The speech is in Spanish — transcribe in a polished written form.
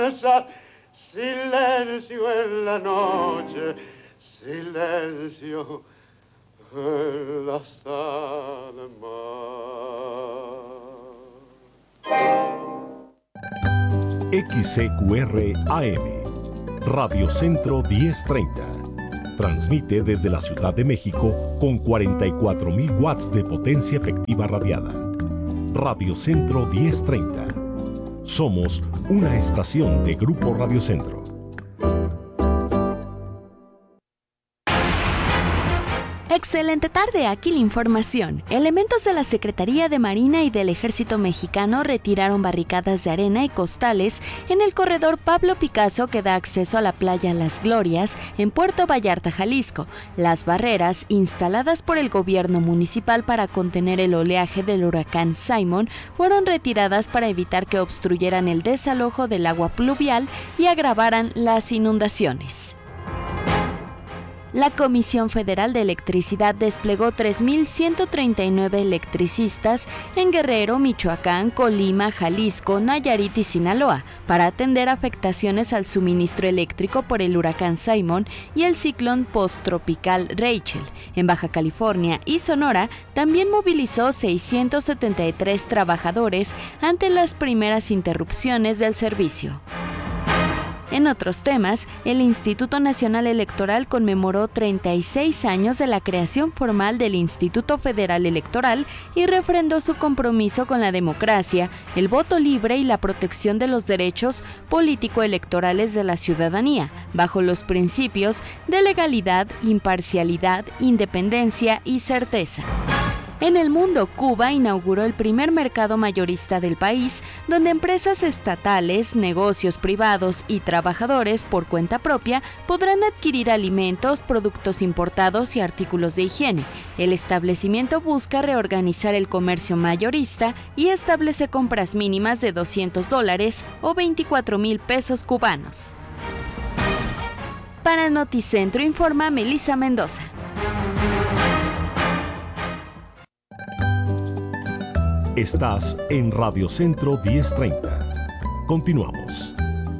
Silencio en la noche, silencio en las almas. XCQR AM, Radio Centro 1030. Transmite desde la Ciudad de México con 44.000 watts de potencia efectiva radiada. Radio Centro 1030. Somos una estación de Grupo Radio Centro. Excelente tarde, aquí la información. Elementos de la Secretaría de Marina y del Ejército Mexicano retiraron barricadas de arena y costales en el corredor Pablo Picasso que da acceso a la playa Las Glorias en Puerto Vallarta, Jalisco. Las barreras, instaladas por el gobierno municipal para contener el oleaje del huracán Simon, fueron retiradas para evitar que obstruyeran el desalojo del agua pluvial y agravaran las inundaciones. La Comisión Federal de Electricidad desplegó 3.139 electricistas en Guerrero, Michoacán, Colima, Jalisco, Nayarit y Sinaloa para atender afectaciones al suministro eléctrico por el huracán Simon y el ciclón posttropical Rachel. En Baja California y Sonora también movilizó 673 trabajadores ante las primeras interrupciones del servicio. En otros temas, el Instituto Nacional Electoral conmemoró 36 años de la creación formal del Instituto Federal Electoral y refrendó su compromiso con la democracia, el voto libre y la protección de los derechos político-electorales de la ciudadanía, bajo los principios de legalidad, imparcialidad, independencia y certeza. En el mundo, Cuba inauguró el primer mercado mayorista del país, donde empresas estatales, negocios privados y trabajadores por cuenta propia podrán adquirir alimentos, productos importados y artículos de higiene. El establecimiento busca reorganizar el comercio mayorista y establece compras mínimas de $200 o 24,000 pesos cubanos. Para Noticentro informa Melissa Mendoza. Estás en Radio Centro 1030. Continuamos.